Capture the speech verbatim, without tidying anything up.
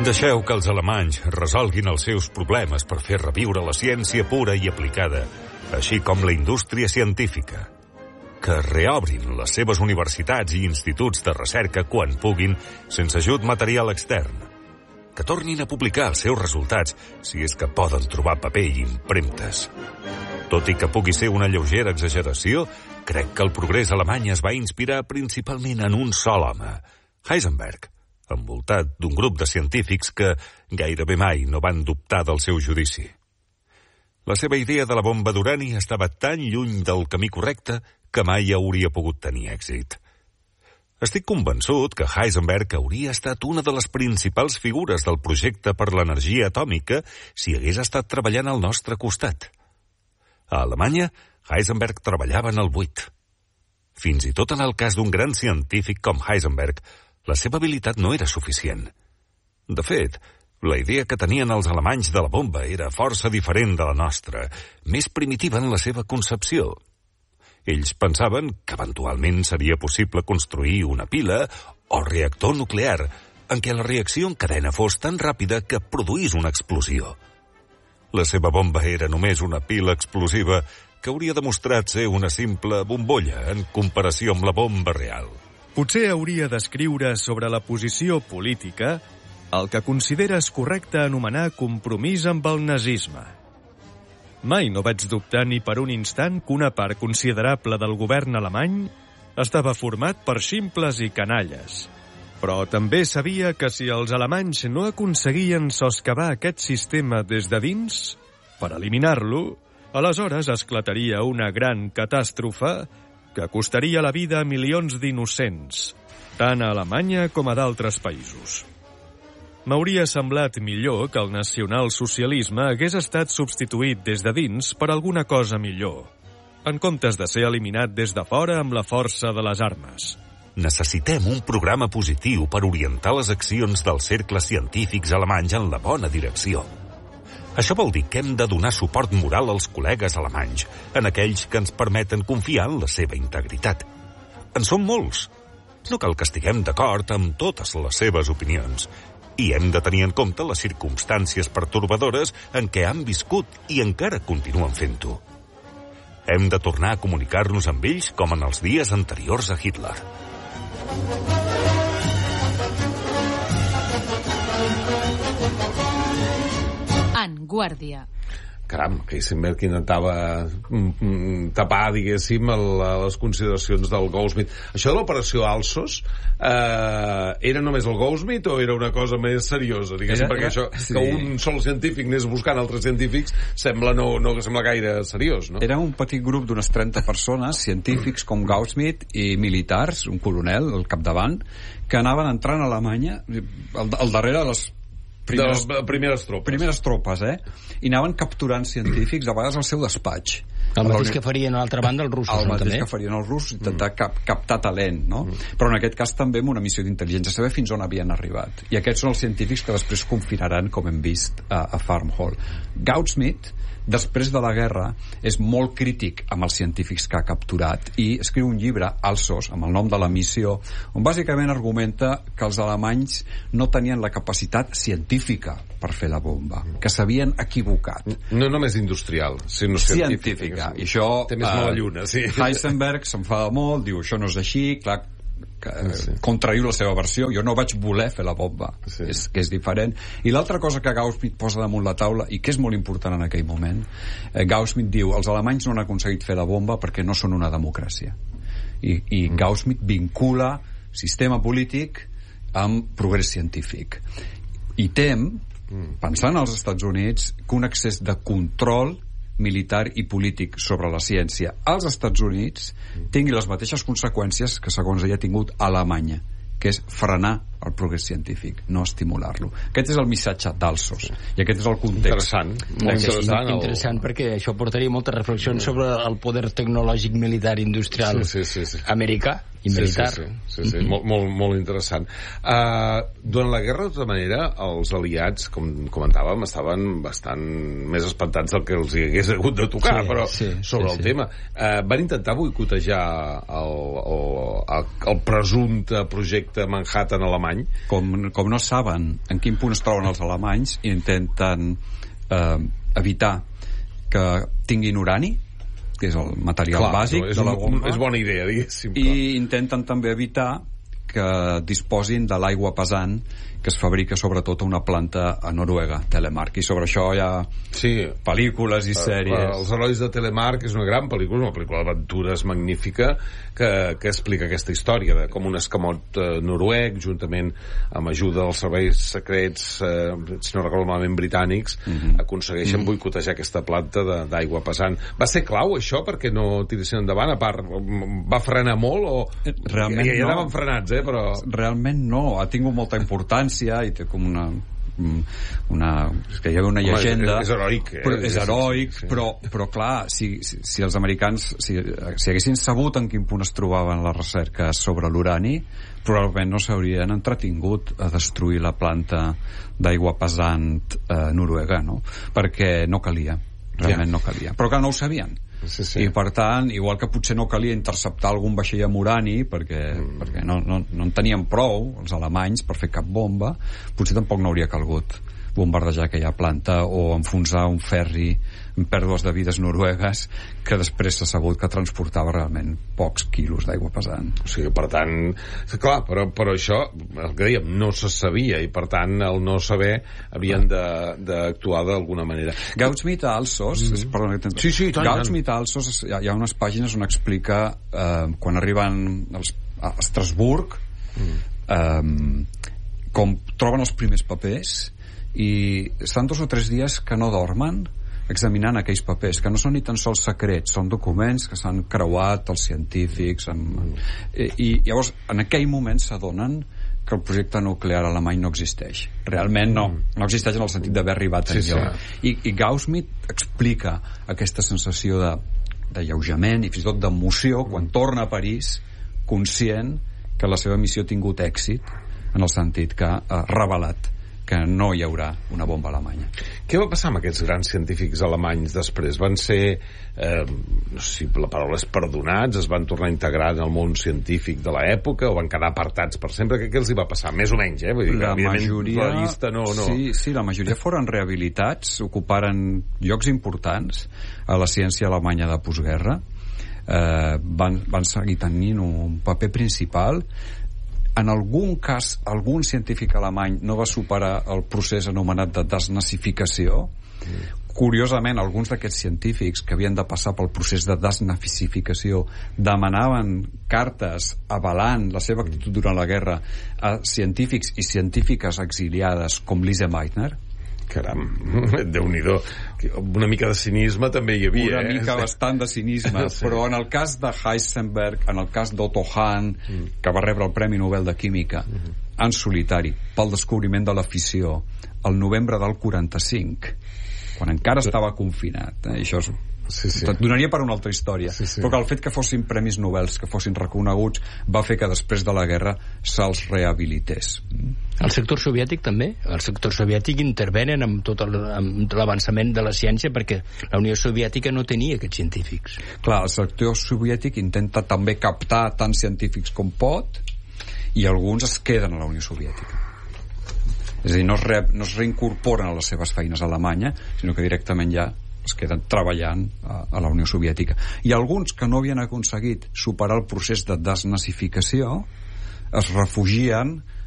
Deixeu que els alemanys resolguin els seus problemes per fer reviure la ciència pura i aplicada, així com la indústria científica. Que reobrin les seves universitats i instituts de recerca quan puguin, sense ajut material extern. Que tornin a publicar els seus resultats, si és que poden trobar paper i impremtes. Tot i que pugui ser una lleugera exageració, crec que el progrés alemany es va inspirar principalment en un sol home, Heisenberg, envoltat d'un grup de científics que gairebé mai no van dubtar del seu judici. La seva idea de la bomba d'urani estava tan lluny del camí correcte que mai hauria pogut tenir èxit. Estic convençut que Heisenberg hauria estat una de les principals figures del projecte per l'energia atòmica si hagués estat treballant al nostre costat. A Alemanya, Heisenberg treballava en el buit. Fins i tot en el cas d'un gran científic com Heisenberg, la seva habilitat no era suficient. De fet, la idea que tenien els alemanys de la bomba era força diferent de la nostra, més primitiva en la seva concepció. Ells pensaven que eventualment seria possible construir una pila o reactor nuclear en què la reacció en cadena fos tan ràpida que produís una explosió. La seva bomba era només una pila explosiva que hauria demostrat ser una simple bombolla en comparació amb la bomba real. Potser hauria d'escriure sobre la posició política el que consideres correcte anomenar compromís amb el nazisme. Mai no vaig dubtar ni per un instant que una part considerable del govern alemany estava format per ximples i canalles. Però també sabia que si els alemanys no aconseguien soscavar aquest sistema des de dins, per eliminar-lo, aleshores esclataria una gran catàstrofe que costaria la vida a milions d'innocents, tant a Alemanya com a d'altres països. M'hauria semblat millor que el nacionalsocialisme hagués estat substituït des de dins per alguna cosa millor, en comptes de ser eliminat des de fora amb la força de les armes. Necessitem un programa positiu per orientar les accions dels cercles científics alemanys en la bona direcció. Això vol dir que hem de donar suport moral als col·legues alemanys, en aquells que ens permeten confiar en la seva integritat. En som molts. No cal que estiguem d'acord amb totes les seves opinions. I hem de tenir en compte les circumstàncies pertorbadores en què han viscut i encara continuen fent-ho. Hem de tornar a comunicar-nos amb ells com en els dies anteriors a Hitler. En Guàrdia. Caram, que Heisenberg intentava mm, tapar, diguéssim, el, les consideracions del Gauss-Schmidt. Això de l'operació Alsos eh, era només el Gauss-Schmidt o era una cosa més seriosa? Diguéssim, era, perquè això, sí. Que un sol científic anés buscant altres científics sembla no, no sembla gaire seriós, no? Era un petit grup d'unes trenta persones, científics com Gauss-Schmidt i militars, un coronel al capdavant, que anaven entrant a Alemanya al, al darrere de les Primeres, de les primeres tropes. Primeres tropes, eh? I anaven capturant científics, a vegades al seu despatx. El mateix que farien a l'altra banda els russos, el no, mateix també? que farien els russos, intentar cap, captar talent, no? Mm. Però en aquest cas també amb una missió d'intel·ligència, saber fins on havien arribat. I aquests són els científics que després confinaran, com hem vist a, a Farm Hall. Gauss-Schmidt, després de la guerra, és molt crític amb els científics que ha capturat i escriu un llibre, Alsos, amb el nom de la missió, on bàsicament argumenta que els alemanys no tenien la capacitat científica per fer la bomba, que s'havien equivocat. No només industrial, sinó científica. I això, té més mala lluna, sí. Heisenberg s'enfada molt, diu això no és així, clar, que, sí. Contrariu la seva versió, jo no vaig voler fer la bomba, sí. és, que és diferent. I l'altra cosa que Gauss-Schmidt posa damunt la taula i que és molt important en aquell moment, eh, Gauss-Schmidt diu els alemanys no han aconseguit fer la bomba perquè no són una democràcia, i, i mm. Gauss-Schmidt vincula sistema polític amb progrés científic i tem, mm. pensant als Estats Units, que un excés de control militar i polític sobre la ciència als Estats Units tingui les mateixes conseqüències que segons ella ha tingut a Alemanya, que és frenar el progrés científic, no estimular-lo. Aquest és el missatge d'Alsos i aquest és el context. Interessant, molt interessant, el... interessant perquè això portaria moltes reflexions sobre el poder tecnològic militar industrial sí, sí, sí, sí. americà, i militar. Sí, sí, sí, sí, sí. Mm-hmm. molt, molt, molt interessant. Uh, durant la guerra, de tota manera, els aliats, com comentàvem, estaven bastant més espantats del que els hi hagués hagut de tocar, sí, però sí, sobre sí, el sí. tema. Uh, van intentar boicotejar el, el, el, el presumpte projecte Manhattan alemany. Com, com no saben en quin punt es troben els alemanys, intenten eh, evitar que tinguin urani, que és el material Clar, bàsic és de la bomba. És bona idea, diguéssim. I intenten també evitar que disposin de l'aigua pesant que es fabrica sobretot a una planta a Noruega, Telemark, i sobre això hi ha sí. pel·lícules i sèries. Els herois de Telemark és una gran pel·lícula, una pel·lícula d'aventures magnífica que, que explica aquesta història de com un escamot eh, noruec, juntament amb ajuda dels serveis secrets, eh, si no recordo malament, britànics, mm-hmm. aconsegueixen mm-hmm. boicotejar aquesta planta d'aigua pesant. Va ser clau això perquè no tiressin endavant? A part, va frenar molt o... Realment ja, ja no. anaven frenats, eh? Però... Realment no, ha tingut molta importància i té com una una és que hi ha una llegenda. Home, és, és heroic, eh? Però, és heroic, sí, sí. Però, però clar, si, si, si els americans si, si haguessin sabut en quin punt es trobaven les recerques sobre l'urani, probablement no s'haurien entretingut a destruir la planta d'aigua pesant eh, noruega, no? Perquè no calia, realment ja. no calia. Però que no ho sabien. Sí, sí. I per tant, igual que potser no calia interceptar algun vaixell amb urani perquè, mm. perquè no, no, no en tenien prou els alemanys per fer cap bomba, potser tampoc no hauria calgut bombardejar aquella planta o enfonsar un ferri amb pèrdues de vides noruegues que després s'ha sabut que transportava realment pocs quilos d'aigua pesant. O sigui, per tant, clar, però, però això, el que dèiem, no se sabia i per tant, el no saber havien d'actuar d'alguna manera. Gaudsmit Alsos, mm-hmm. perdona, sí, sí, Gaudsmit Alsos, hi ha, hi ha unes pàgines on explica eh, quan arriben els, a Estrasburg mm. eh, com troben els primers papers i estan dos o tres dies que no dormen examinant aquells papers, que no són ni tan sols secrets, són documents que s'han creuat els científics amb... I, i llavors en aquell moment s'adonen que el projecte nuclear alemany no existeix, realment no no existeix en el sentit d'haver arribat sí, enlloc sí. I, i Gaudsmit explica aquesta sensació de d'alleujament i fins i tot d'emoció quan torna a París conscient que la seva missió ha tingut èxit en el sentit que ha revelat que no hi haurà una bomba alemanya. Què va passar amb aquests grans científics alemanys després? Van ser, eh, no sé si la paraula és perdonats, es van tornar a integrar en el món científic de l'època o van quedar apartats per sempre? Què, què els hi va passar? Més o menys, eh? Vull dir que, la majoria... La llista no, no... Sí, sí, la majoria foren rehabilitats, ocuparen llocs importants a la ciència alemanya de postguerra, eh, van, van seguir tenint un paper principal. En algun cas, algun científic alemany no va superar el procés anomenat de desnazificació. Mm. Curiosament, alguns d'aquests científics que havien de passar pel procés de desnazificació demanaven cartes avalant la seva actitud durant la guerra a científics i científiques exiliades com Lise Meitner. Caram, Déu-n'hi-do. Una mica de cinisme també hi havia. Una eh? mica bastant de cinisme, sí. Però en el cas de Heisenberg, en el cas d'Otto Hahn, mm. que va rebre el Premi Nobel de Química, mm. en solitari, pel descobriment de la fissió, el novembre del quaranta-cinc, quan encara estava confinat, eh? Això és... Sí, sí. Et donaria per una altra història, sí, sí. Però que el fet que fossin premis Nobel, que fossin reconeguts, va fer que després de la guerra se'ls rehabilités. El sector soviètic també? El sector soviètic intervenen amb tot l'avançament de la ciència perquè la Unió Soviètica no tenia aquests científics. Clar, el sector soviètic intenta també captar tants científics com pot i alguns es queden a la Unió Soviètica. És a dir, no es, re, no es reincorporen a les seves feines a Alemanya, sinó que directament ja es queden treballant a, a la Unió Soviètica. I alguns que no havien aconseguit superar el procés de desnazificació es refugien